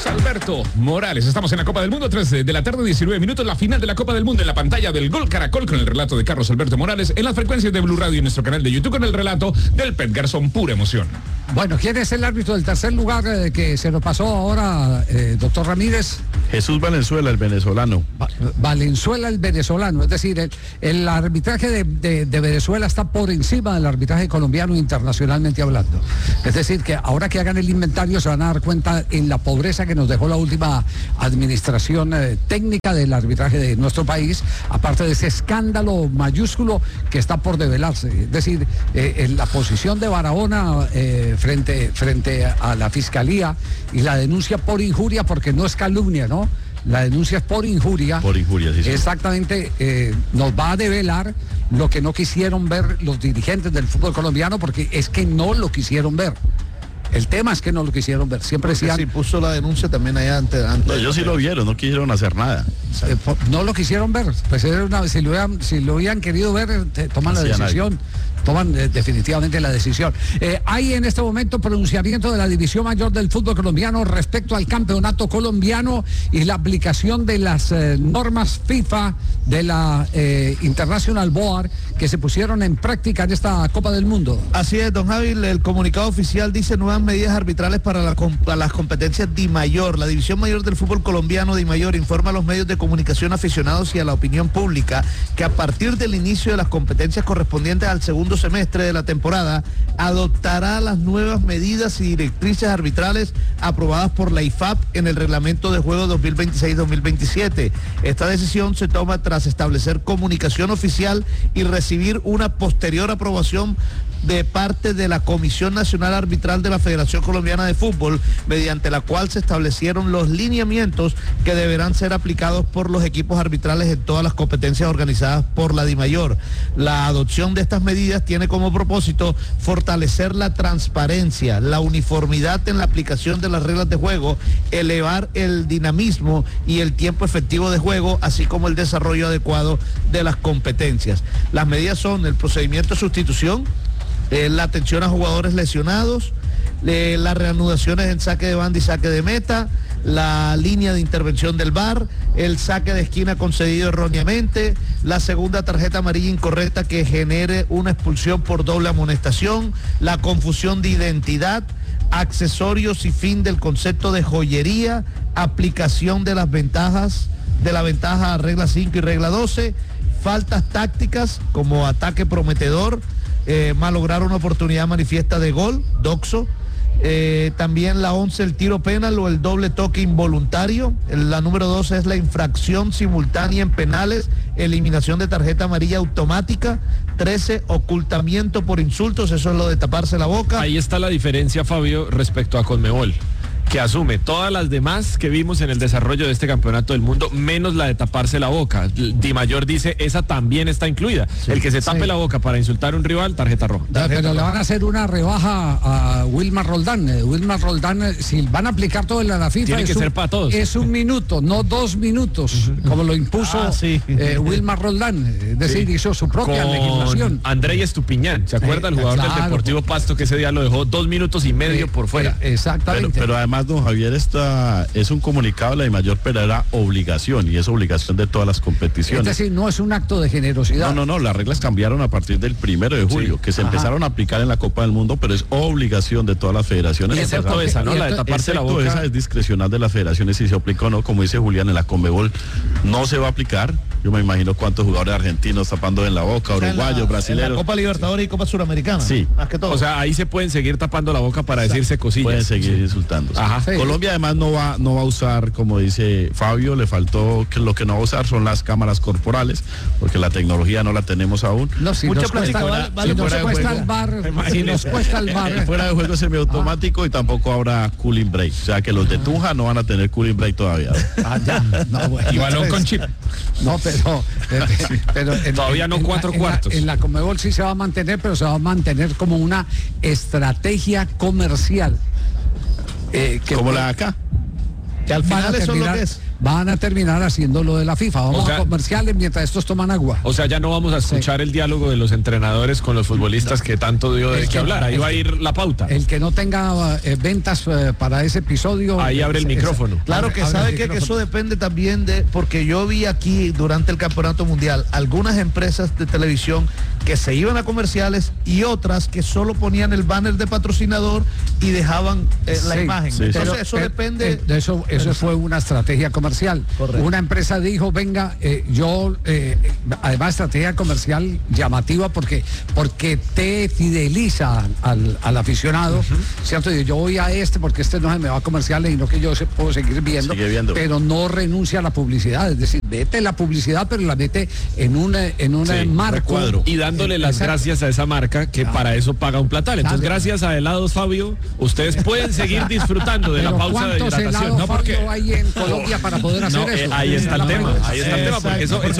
Carlos Alberto Morales. Estamos en la Copa del Mundo, 3 de la tarde, 19 minutos, la final de la Copa del Mundo en la pantalla del Gol Caracol con el relato de Carlos Alberto Morales en las frecuencias de Blue Radio y en nuestro canal de YouTube con el relato del Pet Garzón, pura emoción. Bueno, ¿quién es el árbitro del tercer lugar que se lo pasó ahora, doctor Ramírez? Jesús Valenzuela, el venezolano. Valenzuela, el venezolano. Es decir, el arbitraje de Venezuela está por encima del arbitraje colombiano internacionalmente hablando. Es decir, que ahora que hagan el inventario se van a dar cuenta en la pobreza que nos dejó la última administración técnica del arbitraje de nuestro país, aparte de ese escándalo mayúsculo que está por develarse. Es decir, en la posición de Barahona frente a la Fiscalía y la denuncia por injuria, porque no es calumnia, ¿no? La denuncia es por injuria. Por injuria, sí. Exactamente, nos va a develar lo que no quisieron ver los dirigentes del fútbol colombiano, porque es que no lo quisieron ver. El tema es que no lo quisieron ver. Siempre decían... Sí, puso la denuncia también allá antes. No, ellos sí lo vieron, no quisieron hacer nada. No lo quisieron ver. Pues si lo hubieran querido ver, toman la decisión. Toman definitivamente la decisión. Hay en este momento pronunciamiento de la División Mayor del Fútbol Colombiano respecto al campeonato colombiano y la aplicación de las normas FIFA de la International Board que se pusieron en práctica en esta Copa del Mundo. Así es, don Javi, el comunicado oficial dice nuevas medidas arbitrales para las competencias DIMAYOR. La División Mayor del Fútbol Colombiano, DIMAYOR, informa a los medios de comunicación aficionados y a la opinión pública que a partir del inicio de las competencias correspondientes al segundo semestre de la temporada, adoptará las nuevas medidas y directrices arbitrales aprobadas por la IFAB en el reglamento de juego 2026-2027. Esta decisión se toma tras establecer comunicación oficial y recibir una posterior aprobación de parte de la Comisión Nacional Arbitral de la Federación Colombiana de Fútbol, mediante la cual se establecieron los lineamientos que deberán ser aplicados por los equipos arbitrales en todas las competencias organizadas por la DIMAYOR. La adopción de estas medidas tiene como propósito fortalecer la transparencia, la uniformidad en la aplicación de las reglas de juego, elevar el dinamismo y el tiempo efectivo de juego, así como el desarrollo adecuado de las competencias. Las medidas son el procedimiento de sustitución, la atención a jugadores lesionados, las reanudaciones en saque de banda y saque de meta, la línea de intervención del VAR, el saque de esquina concedido erróneamente, la segunda tarjeta amarilla incorrecta que genere una expulsión por doble amonestación, la confusión de identidad, accesorios y fin del concepto de joyería, aplicación de las ventajas, de la ventaja a regla 5 y regla 12, faltas tácticas como ataque prometedor, malograr una oportunidad manifiesta de gol, doxo, también la 11, el tiro penal o el doble toque involuntario, la número 12 es la infracción simultánea en penales, eliminación de tarjeta amarilla automática, 13, ocultamiento por insultos, eso es lo de taparse la boca. Ahí está la diferencia, Fabio, respecto a Conmebol, que asume todas las demás que vimos en el desarrollo de este campeonato del mundo, menos la de taparse la boca. DIMAYOR dice, esa también está incluida. Sí, el que se tape la boca para insultar a un rival, tarjeta roja. Pero le van a hacer una rebaja a Wilmar Roldán. Wilmar Roldán, si van a aplicar todo en la FIFA, tiene que ser para todos. Es 1 minuto, no 2 minutos, como lo impuso Wilmar Roldán. Es decir, hizo su propia legislación. Andrei Estupiñán, ¿se acuerda? El jugador del Deportivo Pasto, que ese día lo dejó 2 minutos y medio por fuera. Exactamente. Pero además, don Javier, es un comunicado de la DIMAYOR, pero era obligación, y es obligación de todas las competiciones. Es decir, no es un acto de generosidad. No, las reglas cambiaron a partir del 1 de julio, que se empezaron a aplicar en la Copa del Mundo, pero es obligación de todas las federaciones. Excepto esa, ¿no? La de taparse la boca. Esa es discrecional de las federaciones si se aplica o no, como dice Julián, en la Conmebol no se va a aplicar. Yo me imagino cuántos jugadores argentinos tapando en la boca, uruguayos, brasileños. En la Copa Libertadores y Copa Suramericana. Sí. Más que todo. O sea, ahí se pueden seguir tapando la boca para decirse cosillas. Pueden seguir insultando. Ajá. Sí. Colombia además no va a usar, como dice Fabio, le faltó que lo que no va a usar son las cámaras corporales, porque la tecnología no la tenemos aún. No, si nos cuesta el VAR, fuera de juego semiautomático y tampoco habrá cooling break. O sea que los de Tunja no van a tener cooling break todavía. Y balón con chip. No, pero todavía no 4 cuartos. En la Conmebol sí se va a mantener, pero se va a mantener como una estrategia comercial. Como la de acá. Que al final eso es lo que es. van a terminar haciendo lo de la FIFA. Vamos a comerciales mientras estos toman agua. O sea, ya no vamos a escuchar el diálogo de los entrenadores con los futbolistas que tanto dio de qué hablar. Ahí va a ir la pauta. El que no tenga ventas para ese episodio. Ahí abre el micrófono. Claro que sabe que eso depende también porque yo vi aquí durante el Campeonato Mundial algunas empresas de televisión que se iban a comerciales y otras que solo ponían el banner de patrocinador y dejaban la imagen. Sí, entonces eso depende. Eso fue una estrategia comercial. Correcto. Una empresa dijo, venga, además estrategia comercial llamativa porque te fideliza al aficionado, ¿cierto? Yo voy a porque este no se me va a comerciales y no que yo puedo seguir viendo, pero no renuncia a la publicidad, es decir, mete la publicidad pero la mete en un marco y dándole las gracias a esa marca que para eso paga un platal. Entonces gracias a helados Fabio, ustedes pueden seguir disfrutando de la pausa de hidratación. No, porque hay en Colombia para poder hacer eso. Ahí está el tema, porque eso